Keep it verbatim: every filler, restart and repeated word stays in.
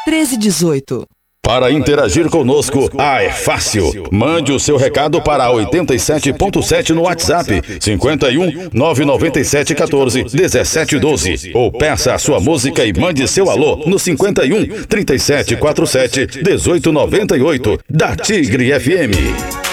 treze dezoito. Para interagir conosco, ah, é fácil. Mande o seu recado para oitenta e sete ponto sete no WhatsApp, cinquenta e um, nove nove sete, quatorze, dezessete, doze. Ou peça a sua música e mande seu alô no cinquenta e um, trinta e sete, quarenta e sete, dezoito, noventa e oito, da Tigre F M.